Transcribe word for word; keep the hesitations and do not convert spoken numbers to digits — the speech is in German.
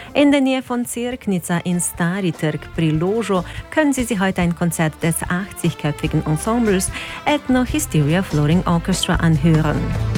In der Nähe von Cerknica in Stari Trg pri Ložu können Sie sich heute ein Konzert des achtzigköpfigen Ensembles Ethno Hysteria Floating Orchestra anhören.